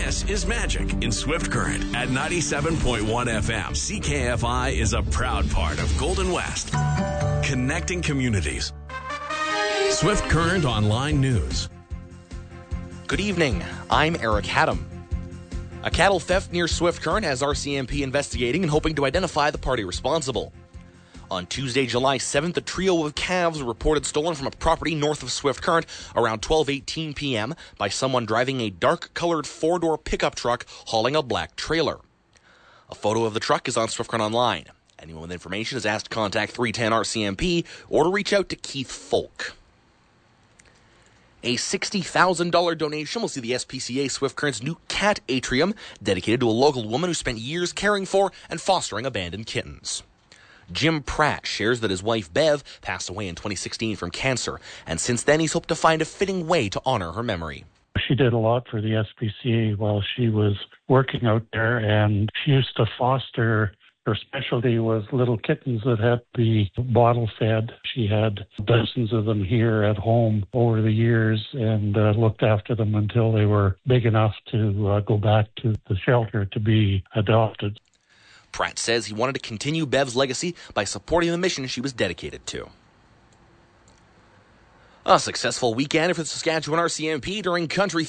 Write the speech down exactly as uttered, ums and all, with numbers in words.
This is Magic in Swift Current at ninety-seven point one F M. C K F I is a proud part of Golden West, connecting communities. Swift Current Online News. Good evening. I'm Eric Haddam. A cattle theft near Swift Current has R C M P investigating and hoping to identify the party responsible. On Tuesday, July seventh, a trio of calves were reported stolen from a property north of Swift Current around twelve eighteen p.m. by someone driving a dark-colored four-door pickup truck hauling a black trailer. A photo of the truck is on Swift Current Online. Anyone with information is asked to contact three ten R C M P or to reach out to Keith Folk. A sixty thousand dollars donation will see the S P C A Swift Current's new cat atrium dedicated to a local woman who spent years caring for and fostering abandoned kittens. Jim Pratt shares that his wife Bev passed away in twenty sixteen from cancer, and since then he's hoped to find a fitting way to honor her memory. She did a lot for the S P C A while she was working out there, and she used to foster. Her specialty was little kittens that had to be bottle fed. She had dozens of them here at home over the years and uh, looked after them until they were big enough to uh, go back to the shelter to be adopted. Pratt says he wanted to continue Bev's legacy by supporting the mission she was dedicated to. A successful weekend for the Saskatchewan R C M P during Country